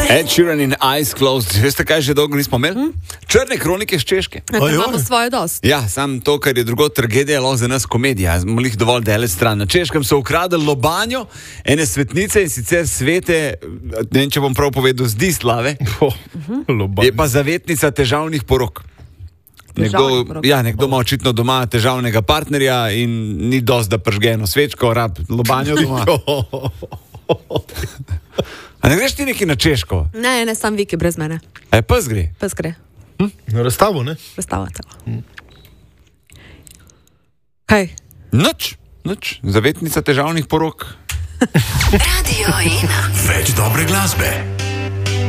Ed Sheeran in Eyes Closed. Veste, kaj že dolgo nismo imeli? Črne kronike z Češke. Imamo svoje dost. Ja, sam to, kar je drugo tragedija, lahko za nas komedija. Smo jih dovolj daleč stran. Na Češkem so ukradli lobanjo ene svetnice in sicer svete, ne vem, če bom prav povedal, Zdislave. Je pa zavetnica težavnih porok. Nekdo ima očitno doma težavnega partnerja in ni dosti, da pržge eno svečko, rab lobanjo doma. A ne greš ti neki na Češko? Ne, sam Viki brez mene. Pes gre? Pes gre. Na razstavo, ne? Razstava tega. Kaj? Nič. Zavetnica težavnih porok. Radio 1. Več dobre glasbe.